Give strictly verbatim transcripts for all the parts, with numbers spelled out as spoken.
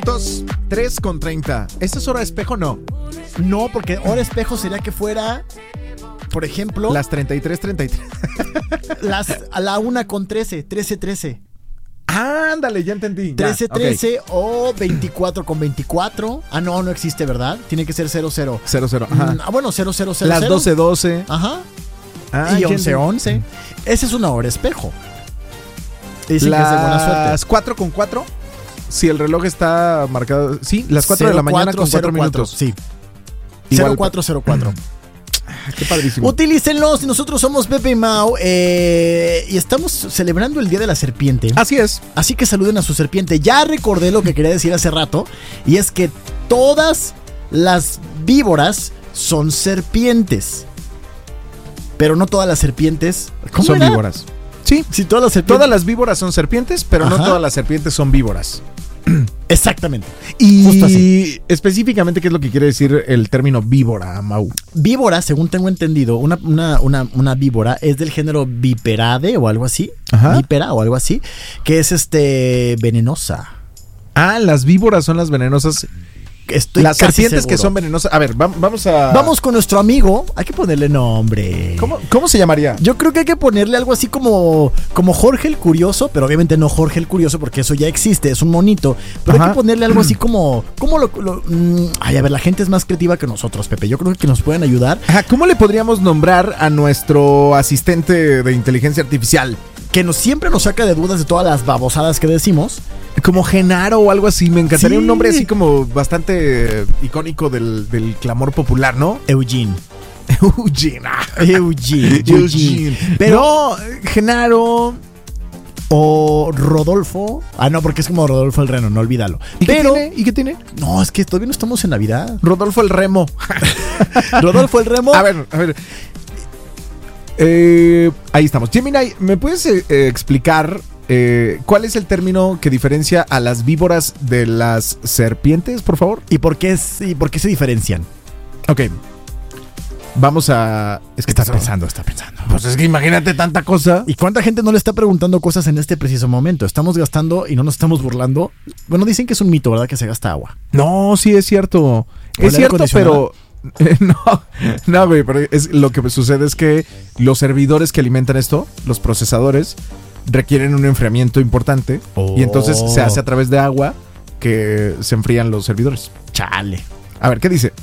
Dos, tres con treinta. ¿Esta es hora espejo? No. No, porque hora espejo sería que fuera, por ejemplo, Las treinta y tres, treinta y tres. las, a la una con trece, trece, trece. Ándale, ya entendí. trece, Ya, ok. trece o veinticuatro con veinticuatro. Ah, no, no existe, ¿verdad? Tiene que ser cero, cero. Cero, cero. Ajá. Mm, ah, bueno, cero, cero, cero. Las doce, doce. Ajá. Ah, y ya once, entendí. once. Esa es una hora espejo. Dicen que es de buena suerte. Las cuatro con cuatro. Si el reloj está marcado. Sí, las cuatro de la mañana con cuatro minutos. Sí. Igual- cero cuatro cero cuatro. Qué padrísimo. Utilícenlos. Nosotros somos Pepe y Mau eh, y estamos celebrando el Día de la Serpiente. Así es. Así que saluden a su serpiente. Ya recordé lo que quería decir hace rato, y es que todas las víboras son serpientes. Pero no todas las serpientes. ¿Cómo Son era? víboras. Sí. Si todas las serpientes. Todas las víboras son serpientes, pero no Ajá. todas las serpientes son víboras. Exactamente. Y Justo así. específicamente, ¿qué es lo que quiere decir el término víbora, Mau? Víbora, según tengo entendido, una, una, una, una víbora es del género Viperade o algo así. Ajá. Vípera o algo así. Que es este venenosa. Ah, las víboras son las venenosas. Estoy las casi serpientes que seguro. son venenosas. A ver, va- vamos a. Vamos con nuestro amigo. Hay que ponerle nombre. ¿Cómo, cómo se llamaría? Yo creo que hay que ponerle algo así como, como Jorge el Curioso, pero obviamente no Jorge el Curioso porque eso ya existe, es un monito. Pero hay Ajá. que ponerle algo así como, como lo, lo- mm, ay, a ver, la gente es más creativa que nosotros, Pepe. Yo creo que nos pueden ayudar. Ajá, ¿cómo le podríamos nombrar a nuestro asistente de inteligencia artificial? Que nos siempre nos saca de dudas de todas las babosadas que decimos. Como Genaro o algo así. Me encantaría Sí. un nombre así como bastante icónico del, del clamor popular, ¿no? Eugene. Eugene. ah. Eugene. Eugene. Pero, No, Genaro. o Rodolfo. Ah, no, porque es como Rodolfo el Reno, no olvídalo. ¿Y qué Pero, tiene? ¿Y qué tiene? no, es que todavía no estamos en Navidad. Rodolfo el Remo. Rodolfo el Remo. A ver, a ver. Eh, ahí estamos. Gemini, ¿me puedes eh, eh, explicar eh, cuál es el término que diferencia a las víboras de las serpientes, por favor? ¿Y por qué, es- y por qué se diferencian? Ok. Vamos a... Es que Está eso- pensando, está pensando. Pues es que imagínate tanta cosa. ¿Y cuánta gente no le está preguntando cosas en este preciso momento? Estamos gastando y no nos estamos burlando. Bueno, dicen que es un mito, ¿verdad? Que se gasta agua. No, sí es cierto. ¿O el Es aire cierto, acondicionado? pero... eh, no, no, güey, pero es, lo que sucede es que los servidores que alimentan esto, los procesadores, requieren un enfriamiento importante. Oh. Y entonces se hace a través de agua que se enfrían los servidores. Chale. A ver, ¿qué dice?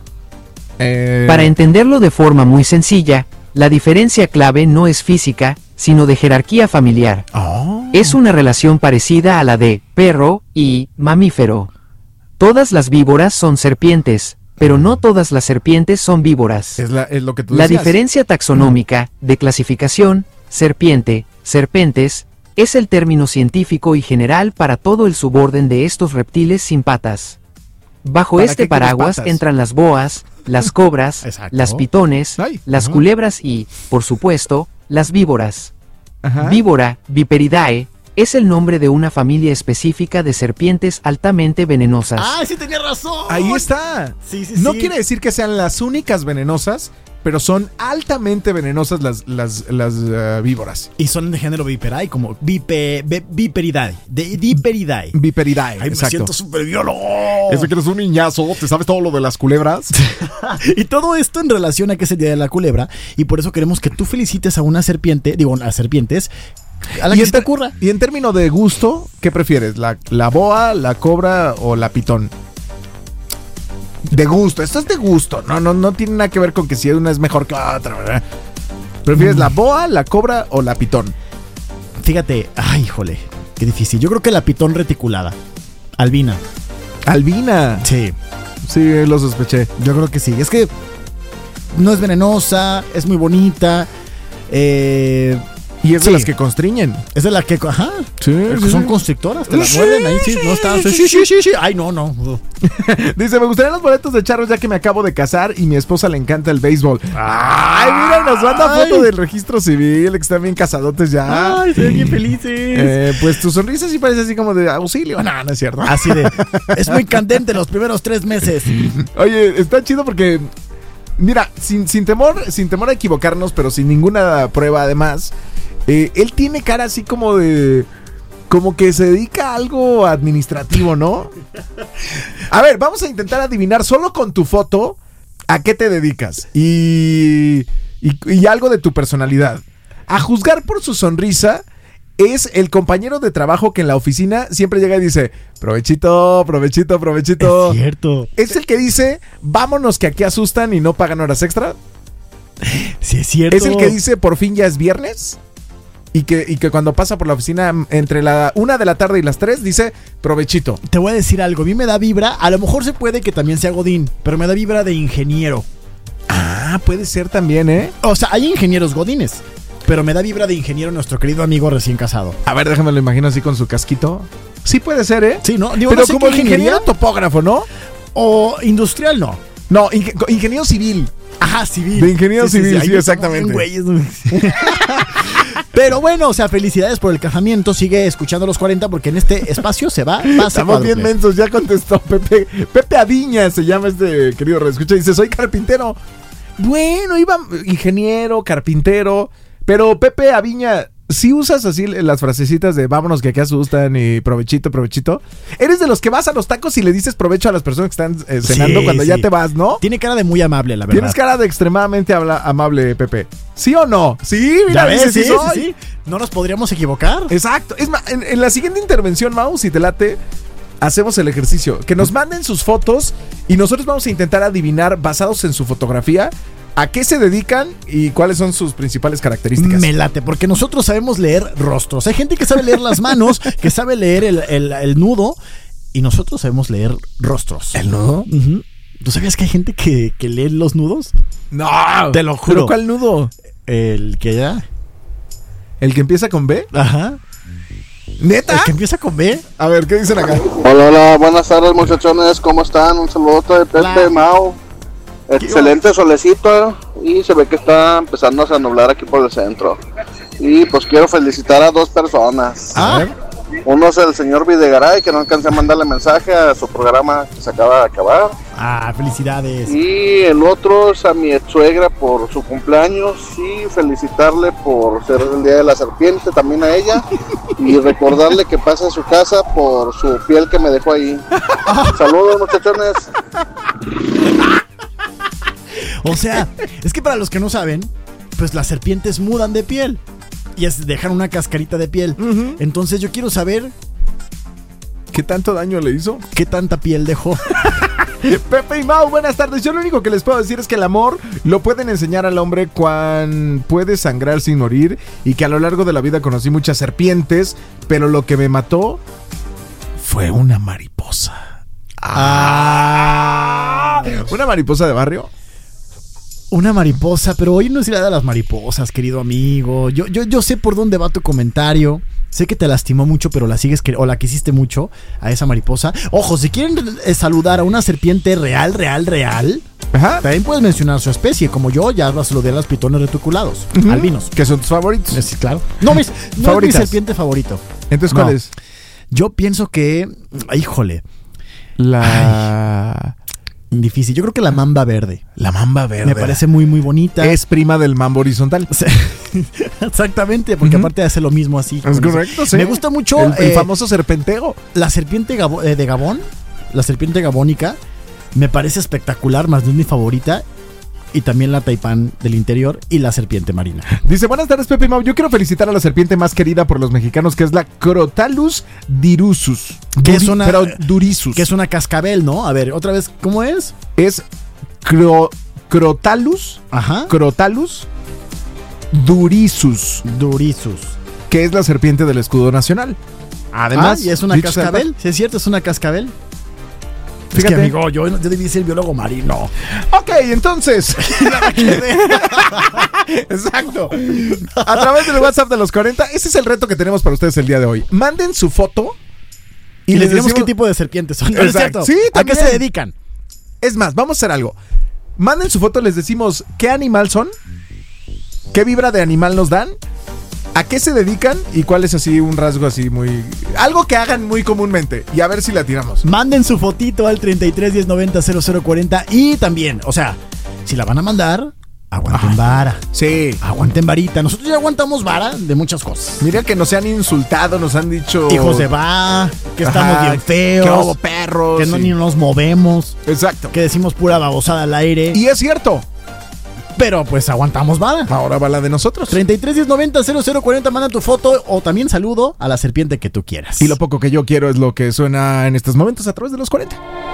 Eh, Para entenderlo de forma muy sencilla, la diferencia clave no es física, sino de jerarquía familiar. Oh. Es una relación parecida a la de perro y mamífero. Todas las víboras son serpientes, pero no todas las serpientes son víboras. es, la- es lo que tú La decías. diferencia taxonómica, de clasificación, serpiente, serpentes, es el término científico y general para todo el suborden de estos reptiles sin patas. Bajo ¿Para este qué quieres paraguas patas? entran las boas, las cobras, Exacto. las pitones, Ay, las ajá. culebras y, por supuesto, las víboras. Ajá. Víbora, Viperidae, es el nombre de una familia específica de serpientes altamente venenosas. ¡Ah, sí tenía razón! Ahí está. Sí, sí, No sí. quiere decir que sean las únicas venenosas, pero son altamente venenosas las, las, las eh, víboras. Y son de género Viperae, como vipe, ve- Viperidae. De Viperidae. Viperidae. Ay, me exacto. siento súper biólogo. Ese que eres un niñazo, ¿te sabes todo lo de las culebras? Y todo esto en relación a que es el Día de la Culebra. Y por eso queremos que tú felicites a una serpiente, digo, a serpientes, a la y, que en se te ter- ocurra. y en términos de gusto, ¿qué prefieres? ¿La, la boa, la cobra o la pitón? De gusto, esto es de gusto. No, no, no tiene nada que ver con que si una es mejor que la otra, ¿verdad? ¿Prefieres la boa, la cobra o la pitón? Fíjate, ay, híjole, qué difícil. Yo creo que la pitón reticulada. Albina. Albina. Sí, Sí, lo sospeché. yo creo que sí. Es que no es venenosa, es muy bonita. Eh, Y es Sí. de las que constriñen. es de la que, ajá, Sí, son constrictoras, te la Sí, muerden ahí, sí, sí, no está. sí, Sí, sí, sí, sí. Ay, no, no. Dice, me gustarían los boletos de charros ya que me acabo de casar y mi esposa le encanta el béisbol. Ay, mira, nos manda Ay. foto del registro civil, que están bien casadotes ya. Ay, se ven bien felices. Eh, pues tu sonrisa sí parece así como de auxilio. No, no es cierto. Así de, es muy candente los primeros tres meses. Oye, está chido porque, mira, sin, sin temor, sin temor a equivocarnos, pero sin ninguna prueba además, eh, él tiene cara así como de... como que se dedica a algo administrativo, ¿no? A ver, vamos a intentar adivinar solo con tu foto a qué te dedicas y, y, y algo de tu personalidad. A juzgar por su sonrisa, es el compañero de trabajo que en la oficina siempre llega y dice, provechito, provechito, provechito. Es cierto. Es el que dice, vámonos que aquí asustan y no pagan horas extra. Sí, es cierto. Es el que dice, por fin ya es viernes. Y que, y que cuando pasa por la oficina entre la una de la tarde y las tres dice, provechito. Te voy a decir algo, a mí me da vibra, a lo mejor se puede que también sea godín, pero me da vibra de ingeniero. Ah, puede ser también, ¿eh? O sea, hay ingenieros godines, pero me da vibra de ingeniero nuestro querido amigo recién casado. A ver, déjame lo imagino así con su casquito. Sí puede ser, ¿eh? Sí, ¿no? Digo, pero no sé como qué de ingeniero ingeniería topógrafo, ¿no? o industrial, no. No, inge- ingeniero civil. Ajá, civil. De ingeniero civil, sí, ahí exactamente. estamos bien güeyes. Pero bueno, o sea, felicidades por el casamiento. Sigue escuchando los cuarenta porque en este espacio se va. va Estamos bien mensos, ya contestó Pepe. Pepe Aviña se llama este querido reescucha. Dice, soy carpintero. Bueno, iba ingeniero, carpintero. Pero Pepe Aviña, si usas así las frasecitas de vámonos que aquí asustan y provechito, provechito. Eres de los que vas a los tacos y le dices provecho a las personas que están eh, cenando Sí, cuando sí. ya te vas, ¿no? Tiene cara de muy amable, la verdad. Tienes cara de extremadamente habla- amable, Pepe. ¿Sí o no? Sí, mira, ¿Ya ves? dice, Sí, sí, sí, soy. sí. No nos podríamos equivocar. Exacto. Es más, en, en la siguiente intervención, Mau, si te late, hacemos el ejercicio. Que nos manden sus fotos y nosotros vamos a intentar adivinar, basados en su fotografía, a qué se dedican y cuáles son sus principales características. Me late, porque nosotros sabemos leer rostros. Hay gente que sabe leer las manos, que sabe leer el, el- el nudo, y nosotros sabemos leer rostros. ¿El nudo? Ujú. ¿Tú sabías que hay gente que, que lee los nudos? No. Te lo juro. ¿Pero cuál nudo? El que ya. ¿El que empieza con B? Ajá. ¿Neta? El que empieza con B. A ver, ¿qué dicen acá? Hola, hola, buenas tardes muchachones, ¿cómo están? Un saludo de Pepe, Hola. Mau. Excelente solecito y se ve que está empezando a nublar aquí por el centro. Y pues quiero felicitar a dos personas. Ah. Uno es el señor Videgaray, que no alcancé a mandarle mensaje a su programa que se acaba de acabar. Ah, felicidades. Y el otro es a mi ex suegra por su cumpleaños y felicitarle por ser el día de la serpiente también a ella y recordarle que pase a su casa por su piel que me dejó ahí. Saludos muchachones. O sea, es que para los que no saben, pues las serpientes mudan de piel y es, dejan una cascarita de piel. Ujú. Entonces yo quiero saber ¿Qué tanto daño le hizo? qué tanta piel dejó. Pepe y Mau, buenas tardes. Yo lo único que les puedo decir es que el amor lo pueden enseñar al hombre cuando puede sangrar sin morir y que a lo largo de la vida conocí muchas serpientes, pero lo que me mató fue una mariposa. Ah. ¿Una mariposa de barrio? Una mariposa, pero hoy no es día de las mariposas, querido amigo. Yo, yo, yo sé por dónde va tu comentario. Sé que te lastimó mucho, pero la sigues que, o la quisiste mucho a esa mariposa. Ojo, si quieren eh, saludar a una serpiente real, real, real, Ajá. también puedes mencionar su especie. Como yo, ya vas a saludar a las pitones reticulados, Ujú. albinos. Que son tus favoritos. Sí, claro. No, mis, no es mi Favoritas. serpiente favorito. Entonces, ¿cuál No. es? Yo pienso que, híjole, La... difícil. Yo creo que la mamba verde. La mamba verde. Me parece muy, muy bonita. Es prima del mambo horizontal. Sí. Exactamente, porque Ujú. aparte hace lo mismo así. Es con eso. correcto, sí. Me gusta mucho El, el eh, famoso serpenteo. la serpiente gabo- eh, de Gabón, la serpiente gabónica, me parece espectacular, más no es mi favorita. Y también la taipán del interior y la serpiente marina. Dice, buenas tardes, Pepe y Mau. Yo quiero felicitar a la serpiente más querida por los mexicanos, que es la Crotalus dirusus. Que Duri- es una- Pero durisus. Que es una cascabel, ¿no? A ver, otra vez, ¿cómo es? Es cro- Crotalus, Ajá. Crotalus durisus, Durisus. que es la serpiente del escudo nacional. Además, ah, y es una dicho sea de cascabel. ¿Sí es cierto? ¿Es una cascabel? Fíjate. Es que, amigo, yo, yo debí ser biólogo marino. Ok, entonces. Exacto. A través del WhatsApp de los cuarenta, ese es el reto que tenemos para ustedes el día de hoy. Manden su foto Y, les diremos decimos- qué tipo de serpientes son. ¿No es Exacto. cierto? Sí, ¿A qué también. se dedican? Es más, vamos a hacer algo. Manden su foto, les decimos qué animal son, qué vibra de animal nos dan, a qué se dedican y cuál es así un rasgo así muy... Algo que hagan muy comúnmente y a ver si la tiramos. Manden su fotito al treinta y tres diez noventa cero cero cuarenta y también, o sea, si la van a mandar, aguanten vara. Sí. Aguanten varita. Nosotros ya aguantamos vara de muchas cosas. Mira que nos han insultado, nos han dicho... Hijos de va, que estamos Ajá, bien feos. Que hubo perros. Que no y- ni nos movemos. Exacto. Que decimos pura babosada al aire. Y es cierto. Pero pues aguantamos vara. Ahora va la de nosotros. treinta y tres diez noventa cero cero cuarenta, manda tu foto o también saludo a la serpiente que tú quieras. Y lo poco que yo quiero es lo que suena en estos momentos a través de los cuarenta.